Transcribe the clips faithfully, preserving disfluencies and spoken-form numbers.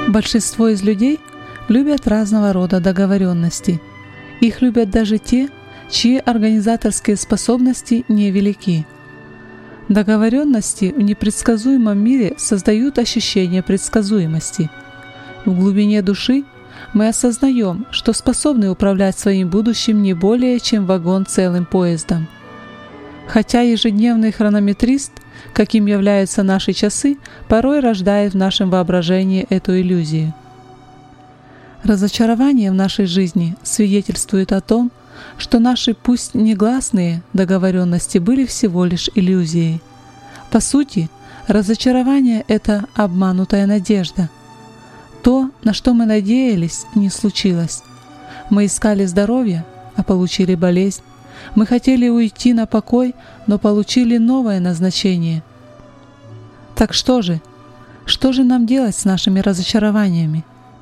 Большинство из людей любят разного рода договоренности. Их любят даже те, чьи организаторские способности невелики. Договоренности в непредсказуемом мире создают ощущение предсказуемости. В глубине души мы осознаем, что способны управлять своим будущим не более, чем вагон целым поездом. Хотя ежедневный хронометрист, каким являются наши часы, порой рождает в нашем воображении эту иллюзию. Разочарование в нашей жизни свидетельствует о том, что наши пусть негласные договоренности были всего лишь иллюзией. По сути, разочарование — это обманутая надежда. То, на что мы надеялись, не случилось. Мы искали здоровья, а получили болезнь. Мы хотели уйти на покой, но получили новое назначение. Так что же? Что же нам делать с нашими разочарованиями?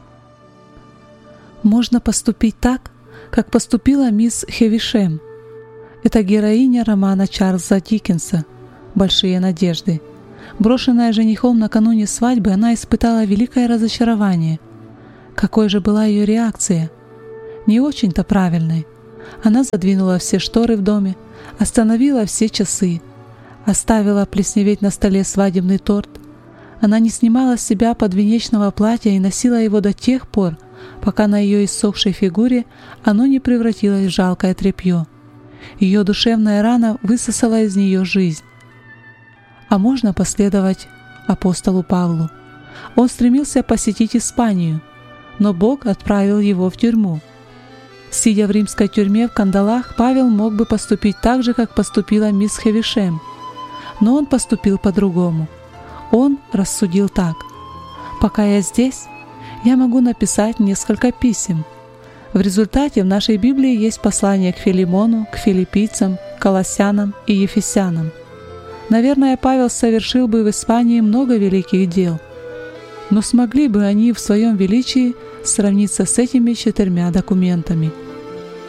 Можно поступить так, как поступила мисс Хевишем. Это героиня романа Чарльза Диккенса «Большие надежды». Брошенная женихом накануне свадьбы, она испытала великое разочарование. Какой же была ее реакция? Не очень-то правильной. Она задвинула все шторы в доме, остановила все часы, оставила плесневеть на столе свадебный торт. Она не снимала с себя подвенечного платья и носила его до тех пор, пока на ее иссохшей фигуре оно не превратилось в жалкое тряпье. Ее душевная рана высосала из нее жизнь. А можно последовать апостолу Павлу. Он стремился посетить Испанию, но Бог отправил его в тюрьму. Сидя в римской тюрьме в кандалах, Павел мог бы поступить так же, как поступила мисс Хевишем. Но он поступил по-другому. Он рассудил так: «Пока я здесь, я могу написать несколько писем». В результате в нашей Библии есть послания к Филимону, к филиппийцам, колоссянам и ефесянам. Наверное, Павел совершил бы в Испании много великих дел. Но смогли бы они в своем величии сравниться с этими четырьмя документами?